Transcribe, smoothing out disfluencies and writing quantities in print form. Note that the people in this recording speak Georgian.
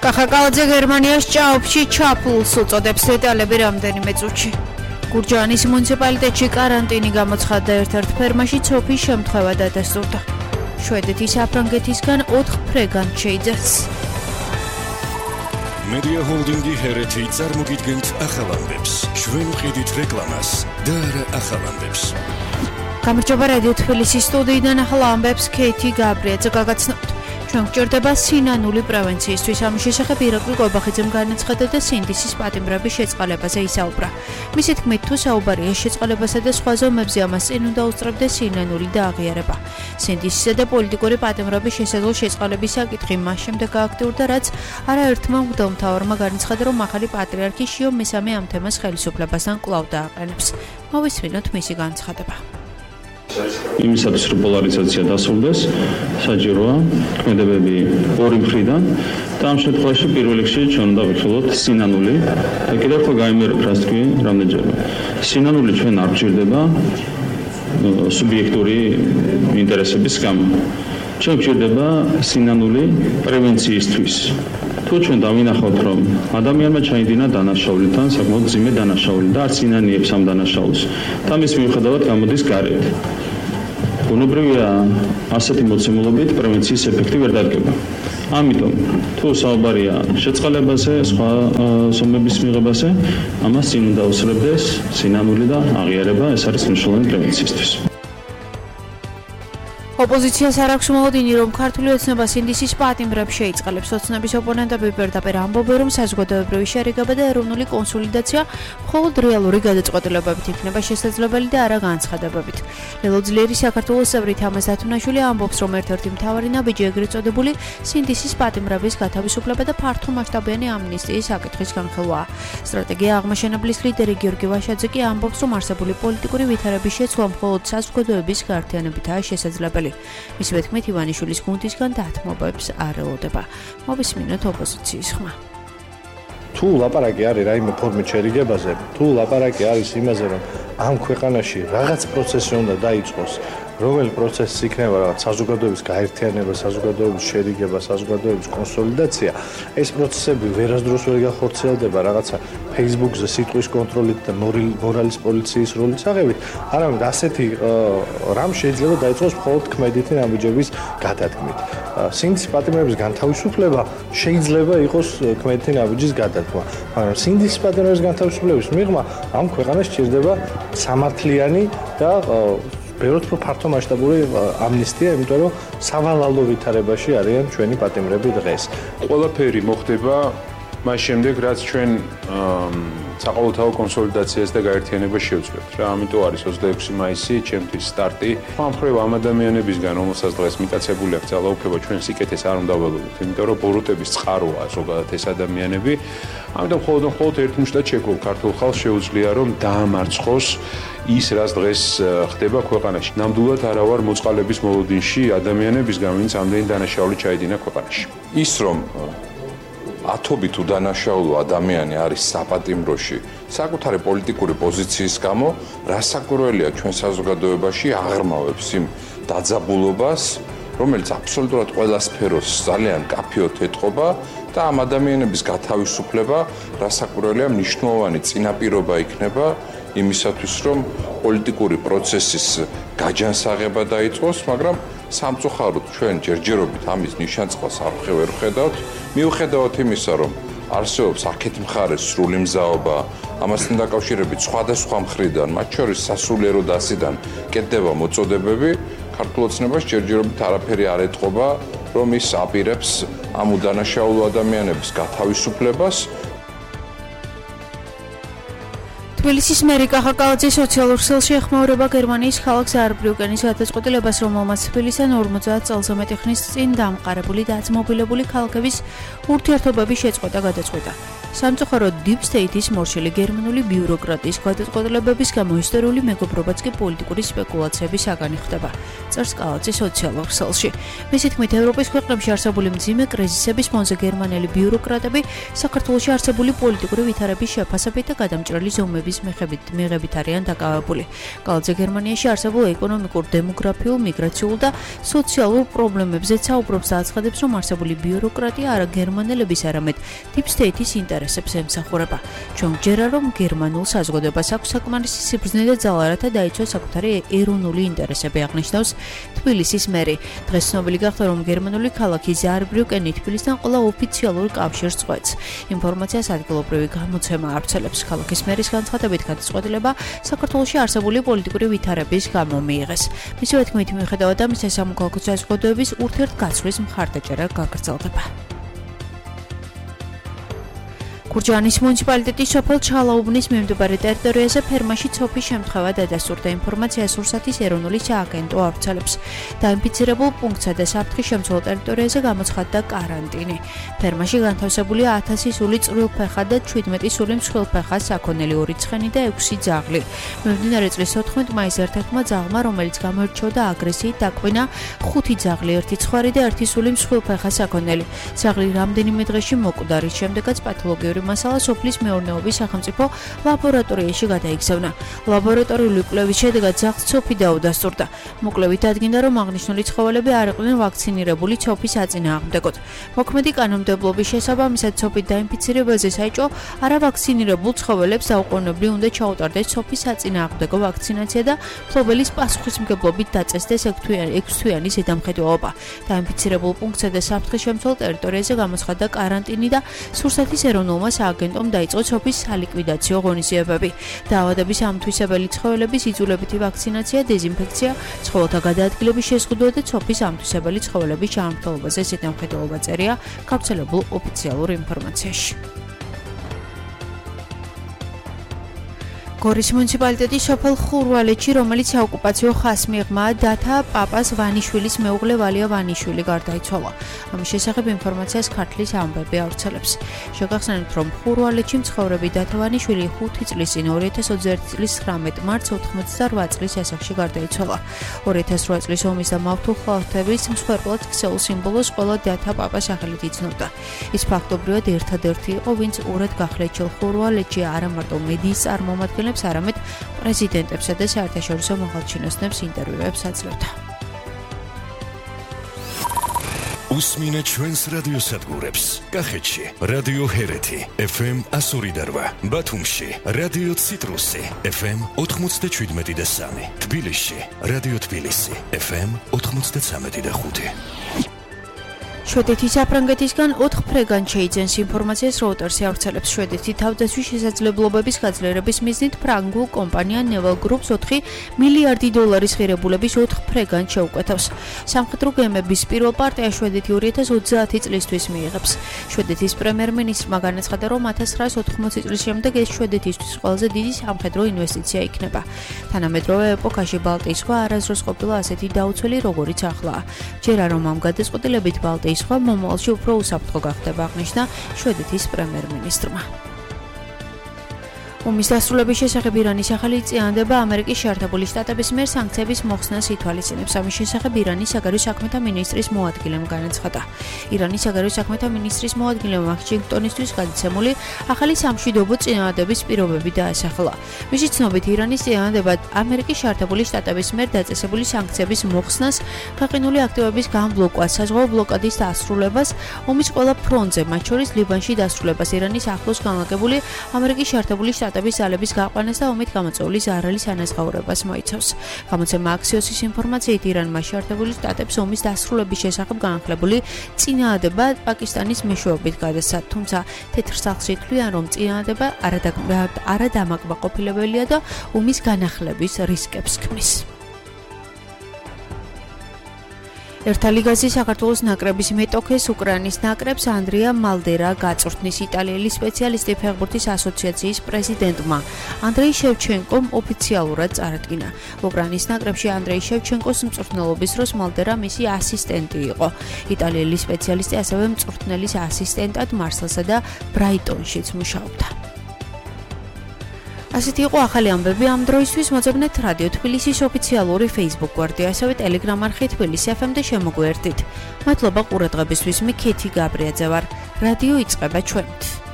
კახაკალაძე გერმანიას ჭაობში ჩაფლულს უწოდებს დეტალები რამდენიმე წუთში. გურჯაანის მუნიციპალიტეტში კარანტინი გამოცხადდა ერთ-ერთ ფერმაში ცოფის შემთხვევა დადასტურდა. შვედეთის საფრანგეთისგან 4 ფრეგანტ შეიძახეს. Media Holdingi ჰერეთი წარმოგიდგენთ ახალამდებს. ჩვენ ვყიდით რეკლამას და არა ახალამდებს. გამარჯობა რადიო თბილისის სტუდიიდან ახალ ამბებს ქეითი გაბრიაძე გაგაცნობთ. ჩვენ გვჭირდება სინანული პრევენციისთვის. ამის შესახებ ირაკლი ყობახიძემ განაცხადა და სინდისის პატიმრების შეწყალებაზე ისაუბრა. მისი თქმით, თუ საუბარია შეწყალებასა და სხვა ზომებზე, ამას წინ უნდა უსწრებდეს სინანული და აღიარება. სინდისისა და პოლიტიკური პატიმრების შესაძლო შეწყალების საკითხი მას შემდეგ გააქტიურდა, რაც არაერთმა მღვდელმთავარმა განაცხადა, რომ ახალი პატრიარქი შიო მესამე ამ თემას ხელისუფლებასთან კვლავ დააყენებს. მოვისმინოთ მისი განცხადება. იმისათვის რომ პოლარიზაცია დასრულდეს, საჭიროა ქმედებები ორი მხრიდან და ამ შემთხვევაში პირველ რიგში ჩვენ უნდა ვიხილოთ სინანული და კიდევ ხო გაიმეორებ რას თქვი რამდენჯერმე. სინანული ჩვენ არ გვჭირდება სუბიექტური ინტერესების გამო. ჩვენ გვჭირდება სინანული პრევენციისთვის. თუ ჩვენ დავინახავთ, რომ ადამიანმა ჩაიდინა დანაშაულითან, საკმაოდ მძიმე დანაშაული და არც ინანიებს ამ დანაშაულს და მის მიუხედავად გამოდის გარეთ. ბუნებრივია ასეთი მოცემულობით პრევენციის ეფექტი ვერ დადგება. ამიტომ, თუ საუბარია შეწყალებაზე, სხვა ზომების მიღებაზე, ამას წინ უნდა უსწრებდეს სინანული და აღიარება, ეს არის მნიშვნელოვანი პრევენციისთვის. ოპოზიციას არ აქვს მოლოდინი, რომ ქართული ოცნება სინდისის პატიმრებს შეიწყალებს. ოცნების ოპონენტები პირდაპირ ამბობენ, რომ საზოგადოებრივი შერიგება და ეროვნული კონსოლიდაცია მხოლოდ რეალური გადაწყვეტილებებით იქნება შესაძლებელი და არა განცხადებებით. ლელო ძლიერი საქართველოს წევრი თამაზ ათუნაშვილი ამბობს, რომ ერთ-ერთი მთავარი ნაბიჯი ეგრეთ წოდებული სინდისის პატიმრების გათავისუფლება და ფართო მასშტაბიანი ამნისტიის საკითხის განხილვაა. სტრატეგია აღმაშენებლის ლიდერი გიორგი ვაშაძე კი ამბობს, რომ არსებული პოლიტიკური ვითარების შეცვლა მხოლოდ საზოგადოების გაერთიანებითაა შესაძლებელი. მისივე თქმით, ივანიშვილის გუნდისგან დათმობებს არ ელოდება. მოვისმინოთ ოპოზიციის ხმა. თუ ლაპარაკი არის რაიმე ფორმით შერიგებაზე, თუ ლაპარაკი არის იმაზე, რომ ამ ქვეყანაში რაღაც პროცესი უნდა დაიწყოს, რომელი პროცესი იქნება რაღაც საზოგადოების გაერთიანება, საზოგადოების შერიგება, საზოგადოების კონსოლიდაცია, ეს პროცესები ვერასდროს ვერ გახორციელდება რაღაცა Facebook-ზე სიტყვის კონტროლით და მორალის პოლიციის როლის აღებით, არამედ ასეთი რამ შეიძლება დაიწყოს მხოლოდ ქმედითი ნაბიჯების გადადგმით. სინდისის პატიმრების განთავისუფლება შეიძლება იყოს ქმედითი ნაბიჯის გადადგმა, მაგრამ სინდისის პატიმრების განთავისუფლების მიღმა ამ ქვეყანას სჭირდება სამართლიანი და ბევრად უფრო ფართო მასშტაბური ამნისტია, იმიტომ რომ სავალალო ვითარებაში არიან ჩვენი პატიმრები დღეს. ყველაფერი მოხდება მას შემდეგ, რაც ჩვენ საყოველთაო კონსოლიდაციას და გაერთიანებას შევძლებთ რა. ამიტომ არის 26 მაისი ჩემთვის სტარტი. ამ მხრივ ამ ადამიანებისგან, რომელსაც დღეს მიტაცებული აქვს ძალაუფლება, ჩვენ სიკეთეს არ უნდა ველოდოთ, იმიტომ რომ ბოროტების წყაროა ზოგადად ეს ადამიანები. ამიტომ მხოლოდ ერთ მუშტად შეგვიძლია ქართულ ხალხს შეუძლია რომ დაამარცხოს ის, რაც დღეს ხდება ქვეყანაში. ნამდვილად არა ვარ მოწყალების მოლოდინში ადამიანებისგან, ვინც ამდენი დანაშაული ჩაიდინა ქვეყანაში. ის რომ ათობით უდანაშაულო ადამიანი არის საპატიმროში საკუთარი პოლიტიკური პოზიციის გამო, რასაკვირველია ჩვენ საზოგადოებაში აღრმავებს იმ დაძაბულობას, რომელიც აბსოლუტურად ყველა სფეროს ძალიან კაფეოდ ეტყობა და ამ ადამიანების გათავისუფლება რასაკვირველია მნიშვნელოვანი წინაპირობა იქნება იმისათვის, რომ პოლიტიკური პროცესის გაჯანსაღება დაიწყოს, მაგრამ სამწუხაროდ ჩვენ ჯერჯერობით ამის ნიშანწყალს არ ვხედავთ, მიუხედავად იმისა, რომ არსებობს აქეთ მხარეს სრული მზაობა, ამასთან დაკავშირებით სხვადასხვა მხრიდან, მათ შორის სასულიერო დასიდან კეთდება მოწოდებები, ქართულ ოცნებას ჯერჯერობით არაფერი არ ეტყობა, რომ ის აპირებს ამ უდანაშაულო ადამიანების გათავისუფლებას. თბილისის მერი კახაკალაძე სოციალურ ქსელში ეხმაურება გერმანიის ქალაქ ზაარბრიუკენის გადაწყვეტილებას, რომელმაც თბილისთან 50 წელზე მეტი ხნის წინ დამყარებული და აწმობილებული ქალაქების ურთიერთობების შეწყვეტა გადაწყვეტა. სამწუხაროდ Deep State-ის მორჩილი გერმანული ბიუროკრატიის გადაწყვეტილებების გამო ისტორიული მეგობრობაც კი პოლიტიკური სპეკულაციების საგანი ხდება. წერს კალაძე სოციალურ ქსელში. მისი თქმით, ევროპის ქვეყნებში არსებული მძიმე კრიზისების ფონზე გერმანელი ბიუროკრატები საქართველოში არსებული პოლიტიკური ვითარების შეფასებით და გადამჭრელი ზომების მიღებით არიან დაკავებული. კალაძე გერმანიაში არსებულ ეკონომიკურ, დემოგრაფიულ, მიგრაციულ და სოციალურ პრობლემებზეც საუბრობს და აცხადებს, რომ არსებული ბიუროკრატია არა გერმანელების, არამედ Deep State-ის ინტერესებს ემსახურება. ჩვენ გჯერა, რომ გერმანულ საზოგადოებას აქვს საკმარისი სიბრძნე და ძალა, რათა დაიცვას საკუთარი ეროვნული ინტერესები, აღნიშნავს თბილისის მერი. დღეს ცნობილი გახდა, რომ გერმანული ქალაქი ზაარბრიუკენი თბილისთან ყველა ოფიციალურ კავშირს წყვეტს. ინფორმაციას ადგილობრივი გამოცემა ავრცელებს. ქალაქის მერის განცხადებით, გადაწყვეტილება საქართველოში არსებული პოლიტიკური ვითარების გამო მიიღეს. მისივე თქმით, მიუხედავად ამისა, სამოქალაქო საზოგადოების ურთიერთგაცვლის მხარდაჭერა გაგრძელდება. გურჯაანის მუნიციპალიტეტის სოფელ ჩალაუბნის მიმდებარე ტერიტორიაზე ფერმაში ცოფის შემთხვევა დადასტურდა. ინფორმაციას რუსეთის ეროვნული სააგენტო ავრცელებს. დაინფიცირებულ პუნქტსა და საფრთხის შემცველ ტერიტორიაზე გამოცხადდა კარანტინი. ფერმაში განთავსებულია 1000 სული წვრილფეხა და 17 სული მსხვილფეხა საქონელი, 2 ცხენი და 6 ძაღლი. მიმდინარე წლის 14 მაისს ერთ-ერთმა ძაღლმა, რომელიც გამოირჩეოდა აგრესიით, დაკვინა 5 ძაღლი, 1 ცხვარი და 1 სული მსხვილფეხა საქონელი. ძაღლი რამდენიმე დღეში მოკვდა, რის შემდეგაც პათოლოგიური მასალა სოფლის მეურნეობის სახელმწიფო ლაბორატორიაში გადაიგზავნა. ლაბორატორიული კვლევის შედეგად ძაღლს ცოფი დაუდასტურდა. მოკლევით დადგინდა, რომ აღნიშნული ცხოველები არ იყვნენ ვაქცინირებული ცოფის საწინააღმდეგოდ. მოქმედი კანონმდებლობის შესაბამისად ცოფით დაინფიცირებაზე საჭო არავაქცინირებულ ცხოველებს დაუყოვნებლივ უნდა ჩაუტარდეს ცოფის საწინააღმდეგო ვაქცინაცია და მფლობელის პასუხისმგებლობით დაწესდეს 6 თვიანი ზედამხედველობა. დაინფიცირებულ პუნქტსა და საფრთხის შემცველ ტერიტორიაზე გამოცხადდა კარანტინი და სურსათის ეროვნულმა სააგენტომ დაიწყო ცოფის სალიკვიდაციო ღონისძიებები. დაავადების ამთვისებელი ცხოველების იძულებითი ვაქცინაცია, დეზინფექცია, ცხოველთა გადაადგილების შეზღუდვა და ცოფის ამთვისებელი ცხოველების ჩამრთელობაზე ზედამხედველობა წერია გავრცელებულ ოფიციალურ ინფორმაციაში. გორის მუნიციპალიტეტის სოფელ ხურვალეთში, რომელიც საოკუპაციო ხაზს მიიღმა დათა პაპას ვანიშვილის მეუღლე ვალია ვანიშვილი გარდაიცვალა. ამის შესახებ ინფორმაციას ქართლის ამბები ავრცელებს. შეგახსენებთ, რომ ხურვალეთში მცხოვრები დათა ვანიშვილი 5 წლის წინ 2021 წლის 19 მარტს 88 წლის ასაკში გარდაიცვალა. 2008 წლის ომის და მავთულ ხალხების მსხვერპლად ქცეულ სიმბოლოს ყველა დათა პაპას სახელით იცნობდა. ის ფაქტობრივად ერთადერთი იყო, ვინც ურად გახლეჩილ ხურვალეთში არა მარტო მედიის წარმომადგენლებს, არამედ პრეზიდენტებსა და საერთაშორისო მოხალჩინოსნებს ინტერვიუებს აძლევდა. უსმინეთ ჩვენს რადიოსადგურებს. კახეთში რადიო ჰერეთი FM 102.8, ბათუმში რადიო ციტრუსი FM 97.3, თბილისში რადიო თბილისი FM 93.5. შვედეთის საფრანგეთისგან 4 ფრეგან შეიძენს. ინფორმაციას Reuters-ი ავრცელებს. შვედეთი თავდაცვის შესაძლებლობების გაძლიერების მიზნით ფრანგულ კომპანია Naval Group-ს 4 მილიარდი დოლარის ღირებულების 4 ფრეგან შეუკვეთავს. სამხედრო გემების პირველ პარტია შვედეთი 2030 წლისთვის მიიღებს. შვედეთის პრემიერ-მინისტრმა განაცხადა, რომ 1980 წლის შემდეგ ეს შვედეთისთვის ყველაზე დიდი სამხედრო ინვესტიცია იქნება. თანამედროვე ეპოქაში ბალტიის ზღვა არასდროს ყოფილა ასეთი დაუცველი, როგორიც ახლა. ჯერა რომ ამ გადაწყვეტილებით ბალტიის სხვა მომავალში უფრო უსაფრთხო გახდება, აღნიშნა შვედეთის პრემიერ-მინისტრმა. ომის დასრულების შესახებ ირანის ახალი წინადადება ამერიკის შეერთებული შტატების მიერ სანქციების მოხსნას ითვალისწინებს. ამის შესახებ ირანის საგარეო საქმეთა მინისტრის მოადგილემ განაცხადა. ირანის საგარეო საქმეთა მინისტრის მოადგილემ ვაშინგტონისთვის გადაცემული ახალი სამშვიდობო წინადადების პირობები დაასახელა. მისი ცნობით, ირანის წინადადება ამერიკის შეერთებული შტატების მიერ დაწესებული სანქციების მოხსნას, გაყინული აქტივების გამბლოკვას, საზღვაო ბლოკადის დასრულებას, ომის ყველა ფრონტზე, მათ შორის ლიბანში დასრულებას, ირანის ახლოს განლაგებული ამერიკის შეერთებული შტატების ძალების გაყვანას და ომით გამოწვეული ზარალის ანაზღაურებას მოიცავს. გამოცემა Axios-ის ინფორმაციით, ირანმა შეერთებული შტატებს ომის დასრულების შესახებ განახლებული წინადადება პაკისტანის მეშვეობით გადასცა, თუმცა თეთრ სახლში თვლიან, რომ წინადადება არადამაკმაყოფილებელია და ომის განახლების რისკებს ქმნის. ერთა ლიგაზე საქართველოს ნაკრების მეტოქეს უკრაინის ნაკრებს ანდრია მალდერა გაწვრთნის იტალიელი სპეციალისტი ფეხბურთის ასოციაციის პრეზიდენტმა ანდრეი შევჩენკომ ოფიციალურად წარადგინა. უკრაინის ნაკრებში ანდრეი შევჩენკოს მწვრთნელობის დროს მალდერა მისი ასისტენტი იყო. იტალიელი სპეციალისტი ასევე მწვრთნელის ასისტენტად მარსელსა და ბრაიტონშიც მუშაობდა. ასეთი იყო ახალი ამბები ამ დროისთვის. მოძებნეთ რადიო თბილისის ოფიციალური Facebook გვერდი, ასევე Telegram არხი თბილისი FM და შემოგვიერთდით. მადლობა ყურადღებისთვის. მე ქეთი გაბრიაძე ვარ. რადიო იწყება ჩვენით.